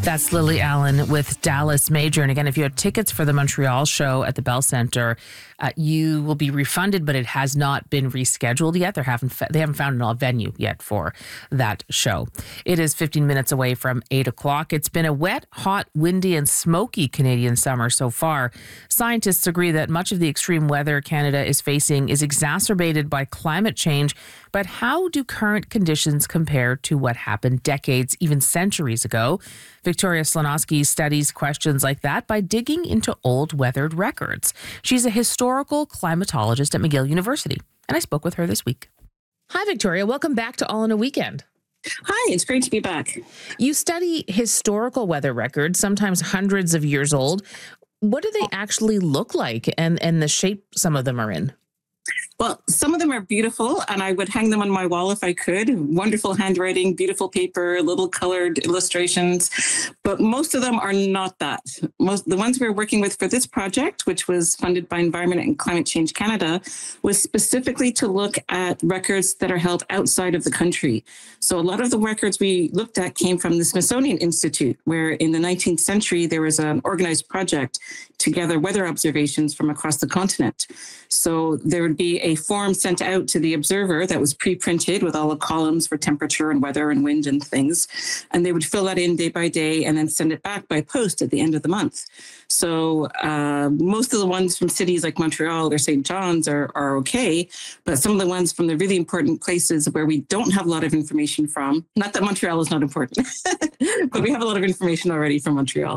That's Lily Allen with Dallas Major. And again, if you have tickets for the Montreal show at the Bell Centre, you will be refunded, but it has not been rescheduled yet. They haven't found a venue yet for that show. It is 15 minutes away from 8 o'clock. It's been a wet, hot, windy, and smoky Canadian summer so far. Scientists agree that much of the extreme weather Canada is facing is exacerbated by climate change. But how do current conditions compare to what happened decades, even centuries ago? Victoria Slonowski studies questions like that by digging into old weathered records. She's a historical climatologist at McGill University, and I spoke with her this week. Hi, Victoria. Welcome back to All in a Weekend. Hi, it's great to be back. You study historical weather records, sometimes hundreds of years old. What do they actually look like and the shape some of them are in? Well, some of them are beautiful, and I would hang them on my wall if I could. Wonderful handwriting, beautiful paper, little colored illustrations. But most of them are not that. The ones we're working with for this project, which was funded by Environment and Climate Change Canada, was specifically to look at records that are held outside of the country. So a lot of the records we looked at came from the Smithsonian Institute, where in the 19th century, there was an organized project to gather weather observations from across the continent. So there would be a form sent out to the observer that was pre-printed with all the columns for temperature and weather and wind and things. And they would fill that in day by day and then send it back by post at the end of the month. So most of the ones from cities like Montreal or St. John's are okay, but some of the ones from the really important places where we don't have a lot of information from, not that Montreal is not important, but we have a lot of information already from Montreal.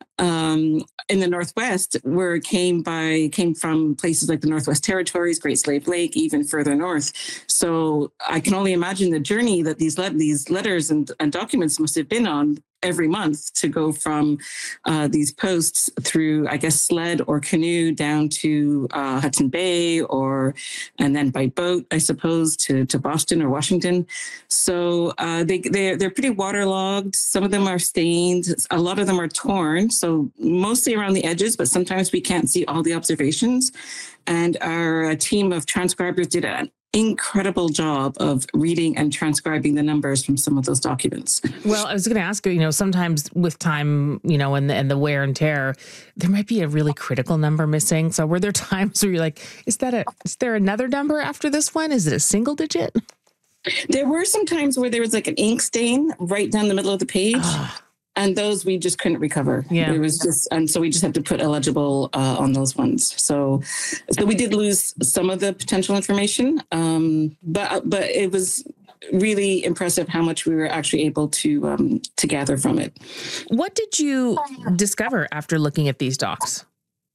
In the Northwest, where it came from places like the Northwest Territories, Great Slave Lake, even further north. So I can only imagine the journey that these letters and documents must have been on every month to go from these posts through, I guess, sled or canoe down to Hudson Bay, and then by boat, I suppose, to Boston or Washington. So they're pretty waterlogged. Some of them are stained. A lot of them are torn. So mostly around the edges, but sometimes we can't see all the observations. And our team of transcribers did an incredible job of reading and transcribing the numbers from some of those documents. Well, I was going to ask you, sometimes with time, and the wear and tear, there might be a really critical number missing. So were there times where you're like, is there another number after this one? Is it a single digit? There were some times where there was like an ink stain right down the middle of the page. And those we just couldn't recover. Yeah. It was so we just had to put illegible on those ones. So we did lose some of the potential information, but it was really impressive how much we were actually able to gather from it. What did you discover after looking at these docs?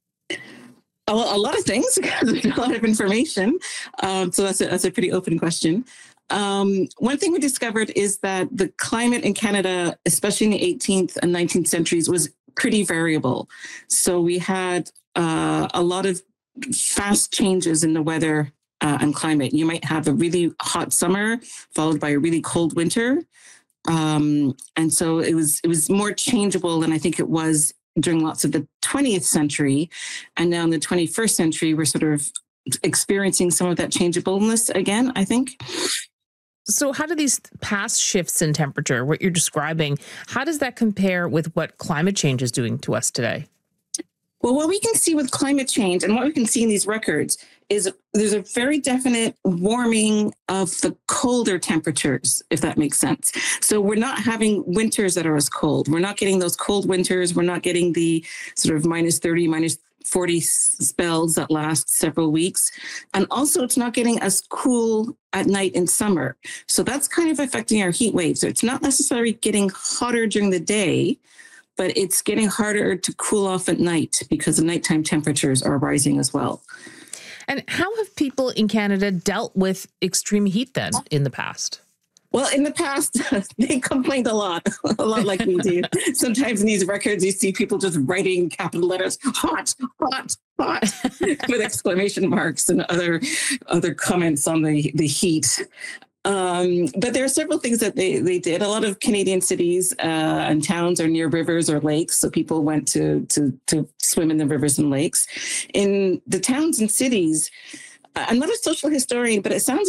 A lot of things, because a lot of information. So that's a pretty open question. One thing we discovered is that the climate in Canada, especially in the 18th and 19th centuries, was pretty variable. So we had a lot of fast changes in the weather and climate. You might have a really hot summer followed by a really cold winter. And so it was more changeable than I think it was during lots of the 20th century. And now in the 21st century, we're sort of experiencing some of that changeableness again, I think. So how do these past shifts in temperature, what you're describing, how does that compare with what climate change is doing to us today? Well, what we can see with climate change and what we can see in these records is there's a very definite warming of the colder temperatures, if that makes sense. So we're not having winters that are as cold. We're not getting those cold winters. We're not getting the sort of -30, -40 spells that last several weeks. And also it's not getting as cool at night in summer. So that's kind of affecting our heat waves. So it's not necessarily getting hotter during the day, but it's getting harder to cool off at night because the nighttime temperatures are rising as well. And how have people in Canada dealt with extreme heat then in the past? Well, in the past, they complained a lot like we do. Sometimes in these records, you see people just writing capital letters, hot, hot, hot, with exclamation marks and other comments on the heat. But there are several things that they did. A lot of Canadian cities and towns are near rivers or lakes, so people went to swim in the rivers and lakes. In the towns and cities, I'm not a social historian, but it sounds